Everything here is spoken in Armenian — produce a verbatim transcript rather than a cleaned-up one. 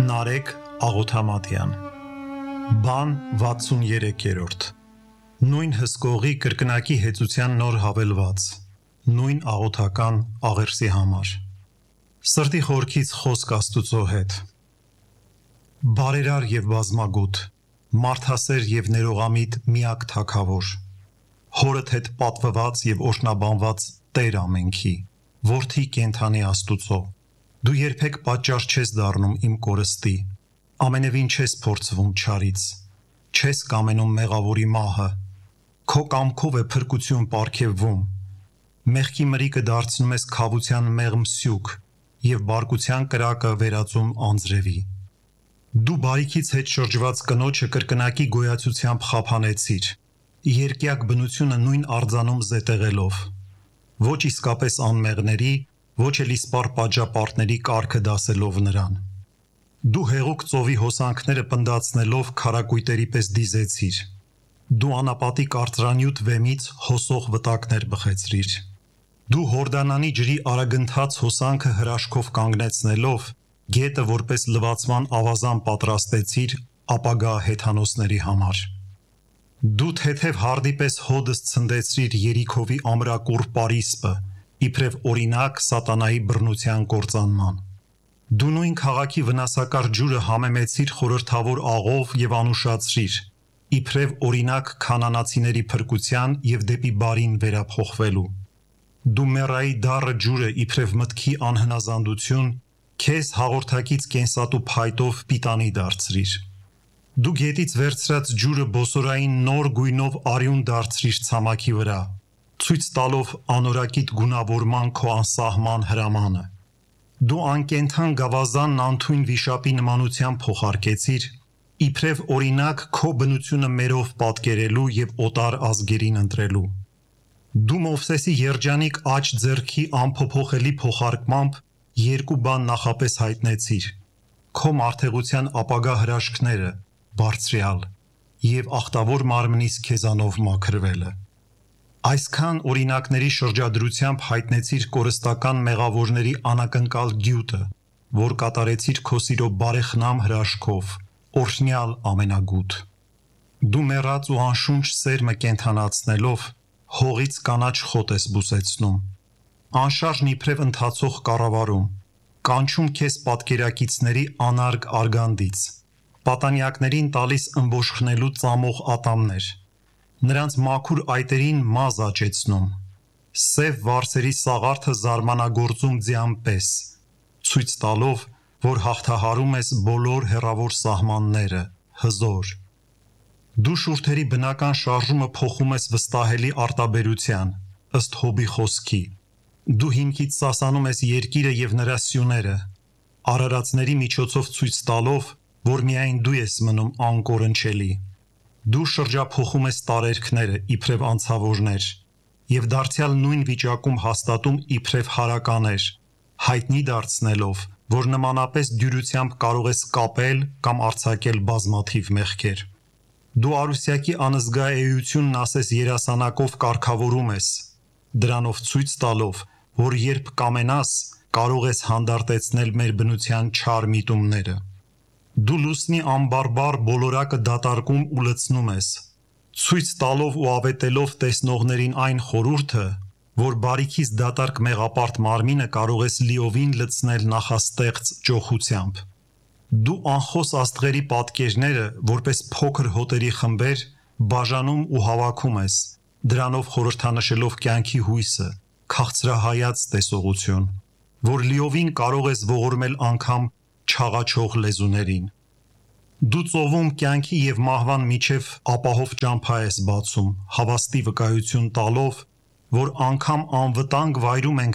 Նարեկ Աղոթամատյան Բան վաթսուններորդ Նույն հսկողի կրկնակի հեծության նոր հավելված Նույն աղոթական աղերսի համար Սրտի խորքից խոսք Աստուծո հետ Բարերար և բազմագութ Մարդասեր և ներողամիտ միակ թագավոր Հորդ հետ պատվված և օրհնաբանված Տեր ամենքի Որդի կենդանի Աստուծո Դու երբեք պատճառ չես դառնում իմ կորստի, ամենևին չես փորձվում չարից, չես կամենում մեղավորի մահը, քո կամքով է փրկություն պարգևվում, մեղքի մրիկը դարձնում ես քավության մեղմ սյուք և բարկության կրակը վերածում անձրևի։ Դու բարիքից հետ շրջված կնոջը կրկնակի գոյացությամբ խափանեցիր, երկյակ բնությունը նույն արձանում զետեղելով, ոչ իսկապես անմեղների, ոչ էլ իսպառ պատժապարտների կարգը դասելով նրան։ Դու հեղուկ ծովի հոսանքները պնդացնելով քարակույտերի պես դիզեցիր։ Դու անապատի կարծրանյութ վեմից հոսող վտակներ բխեցրիր։ Դու Հորդանանի ջրի արագընթաց հոսանքը հրաշքով կանգնեցնելով, գետը որպես լվացման ավազան պատրաստեցիր ապագա հեթանոսների համար։ Դու թեթև հարդի պես հոդս ցնդեցրիր Երիքովի ամրակուռ պարիսպը, իբրև օրինակ սատանայի բռնության կործանման։ Դու նույն քաղաքի վնասակար ջուրը համեմեցիր խորհրդավոր աղով և անուշացրիր, իբրև օրինակ քանանացիների փրկության և դեպի բարին վերափոխվելու։ Դու Մեռայի դառը ջուրը իբրև մտքի անհնազանդություն, քեզ հաղորդակից կենսատու փայտով պիտանի դարձրիր։ Դու գետից վերցրած ջուրը բոսորային նոր գույնով արյուն դարձրիր ցամաքի վրա, ցույց տալով անորակիտ գունավորման քո անսահման հրամանը։ Դու անկենդան գավազանն անթույն վիշապի նմանությամբ փոխարկեցիր, իբրև օրինակ քո բնությունը մերով պատկերելու և օտար ազգերին ընտրելու։ Դու Մովսեսի երջանիկ աջ ձեռքի անփոփոխելի փոխարկմամբ երկու բան նախապես հայտնեցիր. քո մարդեղության ապագա հրաշքները, Բարձրյալ, և ախտավոր մարմնիս քեզանով մաքրվելը։ Այսքան օրինակների շրջադրությամբ հայտնեցիր կորստական մեղավորների անակնկալ գյուտը, որ կատարեցիր քո սիրո բարեխնամ հրաշքով, օրհնյալ ամենագութ։ Դու մեռած ու անշունչ սերմը կենդանացնելով, հողից կանաչ խոտ ես բուսեցնում, անշարժն իբրև ընթացող կառավարում, կանչում քեզ պատկերակիցների անարգ արգանդից, պատանյակներին տալիս ըմբոշխնելու ծամող ատամներ, նրանց մաքուր այտերին մազ աճեցնում, սև վարսերի սաղարթը զարմանագործում ձյան պես, ցույց տալով, որ հաղթահարում ես բոլոր հեռավոր սահմանները, հզոր։ Դու շուրթերի բնական շարժումը փոխում ես վստահելի արտաբերության, ըստ Հոբի խոսքի։ Դու հիմքից սասանում ես երկիրը և նրա սյուները, արարածների միջոցով ցույց տալով, որ միայն դու ես մնում անկորնչելի։ Դու շրջափոխում ես տարերքները, իբրև անցավորներ, և դարձյալ նույն վիճակում հաստատում իբրև հարականեր, հայտնի դարձնելով, որ նմանապես դյուրությամբ կարող ես կապել կամ արձակել բազմաթիվ մեղքեր։ Դու արուսյակի անզգա էությունն ասես երասանակով կարգավորում ես, դրանով ցույց տալով, որ երբ կամենաս, կարող ես հանդարտեցնել մեր բնության չար միտումները։ Դու լուսնի անբարբար բոլորակը դատարկում ու լցնում ես, ցույց տալով ու ավետելով տեսնողներին այն խորհուրդը, որ բարիքից դատարկ մեղապարտ մարմինը կարող ես լիովին լցնել նախաստեղծ ճոխությամբ։ Դու անխոս աստղերի պատկերները, որպես փոքր հոտերի խմբեր, բաժանում ու հավաքում ես, դրանով խորհրդանշելով կյանքի հույսը, քաղցրահայաց տեսողություն, որ լիովին կարող ես ողորմել անգամ չաղաչող լեզուներին։ Դու ծովում կյանքի և մահվան միջև ապահով ճամփա ես բացում, հավաստի վկայություն տալով, որ անգամ անվտանգ վայրում ենք